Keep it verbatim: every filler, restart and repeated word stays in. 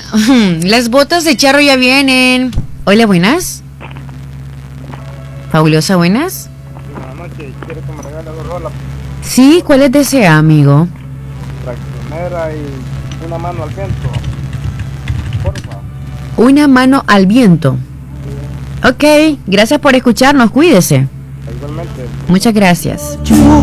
Las botas de charro ya vienen. Hola, buenas. Fabulosa, buenas. Buenas noches, quiero que me regale dos rolas. Sí, ¿cuáles desea, amigo? Traccionera y una mano al viento. Porfa. Una mano al viento. Sí, Ok, gracias por escucharnos, cuídese. igualmente. Muchas gracias.